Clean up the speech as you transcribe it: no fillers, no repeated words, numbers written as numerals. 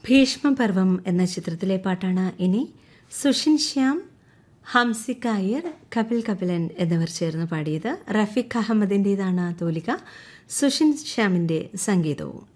ഭീഷ്മപർവം എന്ന ചിത്രത്തിലെ പാട്ടാണ് ഇനി. സുഷിൻ ശ്യാം, ഹംസിക അയ്യർ, കപിൽ കപിലൻ എന്നിവർ ചേർന്ന് പാടിയത്. റഫീഖ് അഹമ്മദിന്റേതാണ് തൂലിക, സുഷിൻ ശ്യാമിന്റെ സംഗീതവും.